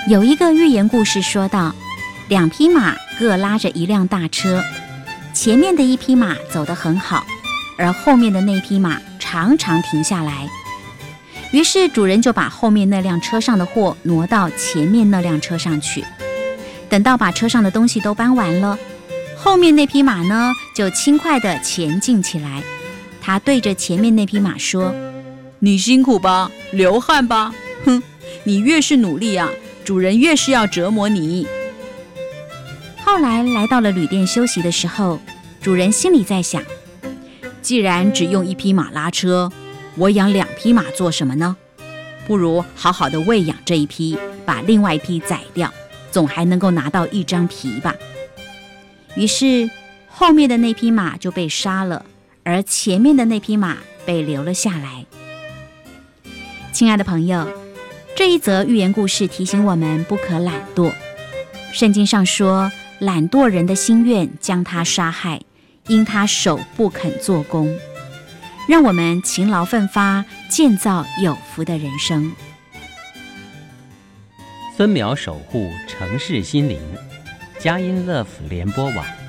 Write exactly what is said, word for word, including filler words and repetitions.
有一个寓言故事说到，两匹马各拉着一辆大车，前面的一匹马走得很好，而后面的那匹马常常停下来。于是主人就把后面那辆车上的货挪到前面那辆车上去。等到把车上的东西都搬完了，后面那匹马呢，就轻快地前进起来。他对着前面那匹马说：你辛苦吧，流汗吧，哼，你越是努力啊，主人越是要折磨你。后来来到了旅店休息的时候，主人心里在想，既然只用一匹马拉车，我养两匹马做什么呢？不如好好的喂养这一匹，把另外一匹宰掉，总还能够拿到一张皮吧。于是后面的那匹马就被杀了，而前面的那匹马被留了下来。亲爱的朋友，这一则寓言故事提醒我们不可懒惰。圣经上说，懒惰人的心愿将他杀害，因他手不肯做工。让我们勤劳奋发，建造有福的人生。 分秒守护城市心灵，佳音乐府联播网。